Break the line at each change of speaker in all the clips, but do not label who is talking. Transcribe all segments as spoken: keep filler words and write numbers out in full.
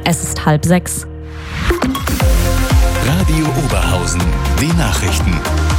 Es ist halb sechs.
Radio Oberhausen, die Nachrichten.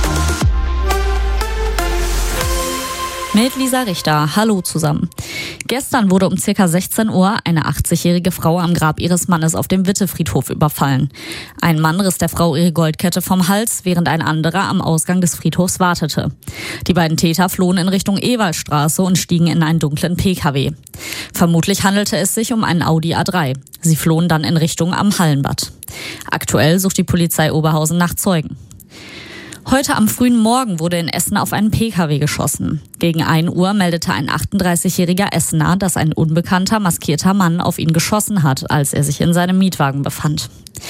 Mit Lisa Richter. Hallo zusammen. Gestern wurde um ca. sechzehn Uhr eine achtzigjährige Frau am Grab ihres Mannes auf dem Witte-Friedhof überfallen. Ein Mann riss der Frau ihre Goldkette vom Hals, während ein anderer am Ausgang des Friedhofs wartete. Die beiden Täter flohen in Richtung Ewaldstraße und stiegen in einen dunklen P K W. Vermutlich handelte es sich um einen Audi A drei. Sie flohen dann in Richtung am Hallenbad. Aktuell sucht die Polizei Oberhausen nach Zeugen. Heute am frühen Morgen wurde in Essen auf einen P K W geschossen. Gegen ein Uhr meldete ein achtunddreißigjähriger Essener, dass ein unbekannter, maskierter Mann auf ihn geschossen hat, als er sich in seinem Mietwagen befand.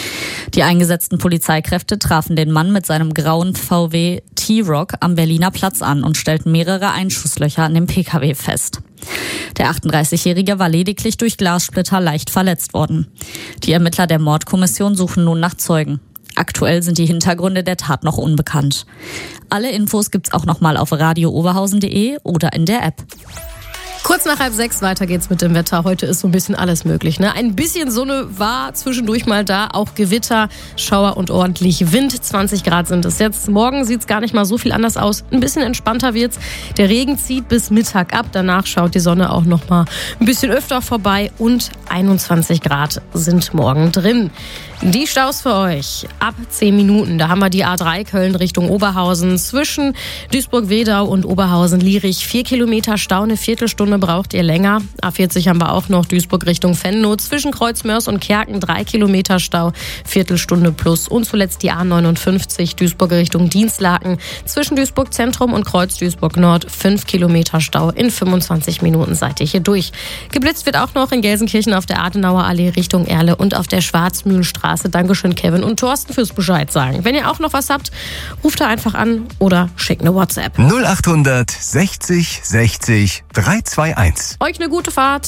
Die eingesetzten Polizeikräfte trafen den Mann mit seinem grauen V W T-Roc am Berliner Platz an und stellten mehrere Einschusslöcher an dem P K W fest. Der achtunddreißigjährige war lediglich durch Glassplitter leicht verletzt worden. Die Ermittler der Mordkommission suchen nun nach Zeugen. Aktuell sind die Hintergründe der Tat noch unbekannt. Alle Infos gibt's auch nochmal auf radio oberhausen punkt de oder in der App.
Kurz nach halb sechs, weiter geht's mit dem Wetter. Heute ist so ein bisschen alles möglich, ne? Ein bisschen Sonne war zwischendurch mal da, auch Gewitter, Schauer und ordentlich Wind. zwanzig Grad sind es jetzt. Morgen sieht's gar nicht mal so viel anders aus. Ein bisschen entspannter wird's. Der Regen zieht bis Mittag ab. Danach schaut die Sonne auch noch mal ein bisschen öfter vorbei und einundzwanzig Grad sind morgen drin. Die Staus für euch ab zehn Minuten. Da haben wir die A drei Köln Richtung Oberhausen. Zwischen Duisburg-Wedau und Oberhausen-Lierich vier Kilometer Stau, eine Viertelstunde braucht ihr länger. A vierzig haben wir auch noch Duisburg Richtung Venlo. Zwischen Kreuzmörs und Kerken drei Kilometer Stau, Viertelstunde plus. Und zuletzt die A neunundfünfzig Duisburg Richtung Dienstlaken. Zwischen Duisburg Zentrum und Kreuz Duisburg Nord fünf Kilometer Stau. In fünfundzwanzig Minuten seid ihr hier durch. Geblitzt wird auch noch in Gelsenkirchen auf der Adenauer Allee Richtung Erle und auf der Schwarzmühlenstraße. Dankeschön, Kevin und Thorsten, fürs Bescheid sagen. Wenn ihr auch noch was habt, ruft da einfach an oder schickt eine WhatsApp.
null achthundert sechzig sechzig dreihunderteinundzwanzig.
Euch eine gute Fahrt.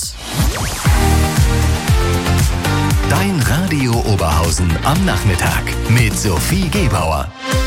Dein Radio Oberhausen am Nachmittag mit Sophie Gebauer.